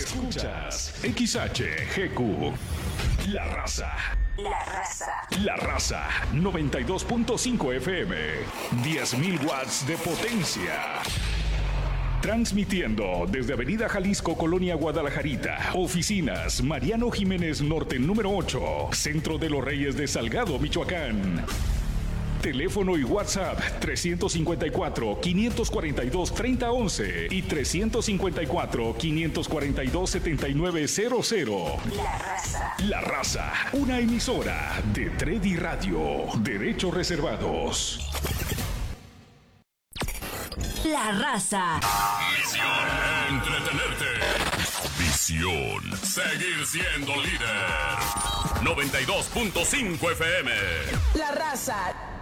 Escuchas XHGQ. La Raza. La Raza. La Raza 92.5 FM. 10.000 watts de potencia. Transmitiendo desde Avenida Jalisco, Colonia Guadalajarita. Oficinas Mariano Jiménez Norte número 8. Centro de los Reyes de Salgado, Michoacán. Teléfono y WhatsApp 354-542-3011 y 354-542-7900. La Raza. La Raza, una emisora de Tredi Radio. Derechos reservados. La Raza. Misión: entretenerte. Visión: seguir siendo líder. 92.5 FM. La Raza.